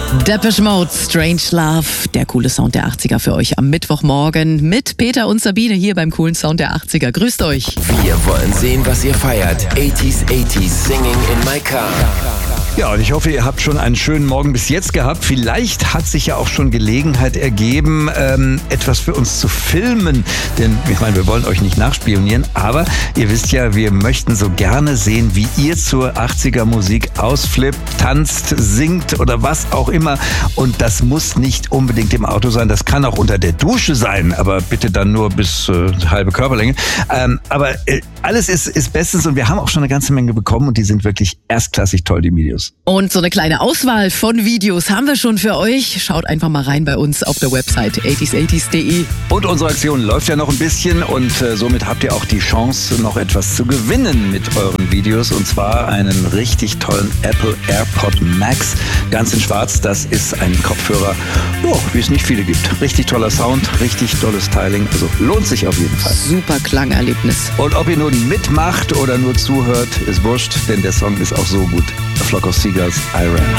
Depeche Mode, Strange Love, der coole Sound der 80er für euch am Mittwochmorgen mit Peter und Sabine hier beim coolen Sound der 80er. Grüßt euch. Wir wollen sehen, was ihr feiert. 80s, Singing in my car. Ja, und ich hoffe, ihr habt schon einen schönen Morgen bis jetzt gehabt. Vielleicht hat sich ja auch schon Gelegenheit ergeben, etwas für uns zu filmen. Denn ich meine, wir wollen euch nicht nachspionieren, aber ihr wisst ja, wir möchten so gerne sehen, wie ihr zur 80er Musik ausflippt, tanzt, singt oder was auch immer. Und das muss nicht unbedingt im Auto sein, das kann auch unter der Dusche sein, aber bitte dann nur bis halbe Körperlänge. Aber alles ist bestens und wir haben auch schon eine ganze Menge bekommen und die sind wirklich erstklassig toll, die Videos. Und so eine kleine Auswahl von Videos haben wir schon für euch. Schaut einfach mal rein bei uns auf der Website 80s80s.de. Und unsere Aktion läuft ja noch ein bisschen und somit habt ihr auch die Chance, noch etwas zu gewinnen mit euren Videos. Und zwar einen richtig tollen Apple AirPod Max, ganz in schwarz. Das ist ein Kopfhörer, wie es nicht viele gibt. Richtig toller Sound, richtig tolles Styling. Also lohnt sich auf jeden Fall. Super Klangerlebnis. Und ob ihr nun mitmacht oder nur zuhört, ist wurscht, denn der Song ist auch so gut. A Flock of Seagulls, I Ran.